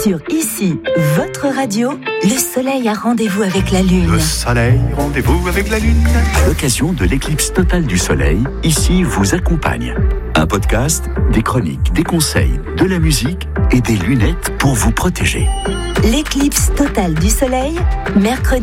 Sur Ici, votre radio, le soleil a rendez-vous avec la lune. Le soleil, rendez-vous avec la lune. À l'occasion de l'éclipse totale du soleil, Ici vous accompagne. Un podcast, des chroniques, des conseils, de la musique et des lunettes pour vous protéger. L'éclipse totale du soleil, mercredi